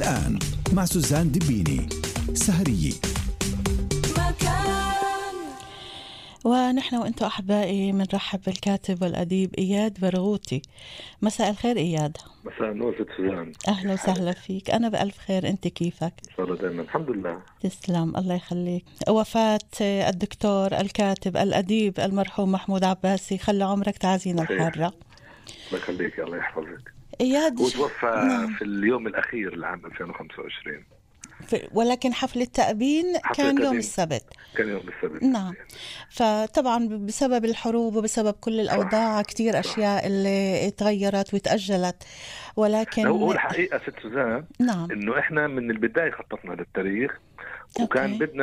الآن مع سوزان دبيني سهرية. ونحن وانتم أحبائي بنرحب بالكاتب والأديب إياد برغوثي. مساء الخير إياد. مساء النور سوزان. أهلا وسهلا فيك. أنا بألف خير، أنت كيفك؟ إن شاء الله دائما الحمد لله. تسلم، الله يخليك. وفاة الدكتور الكاتب الأديب المرحوم محمود عباسي، خلى عمرك تعزينا الحارة. الله يخليك، الله يحفظك. إياد وتوفى في اليوم الأخير لعام 2025، ولكن حفل التأبين كان يوم السبت. كان يوم السبت. نعم. فطبعا بسبب الحروب وبسبب كل الأوضاع كتير أشياء اللي تغيرت وتأجلت، ولكن هو الحقيقة ست سوزان نعم إنه إحنا من البداية خططنا للتاريخ، وكان بدنا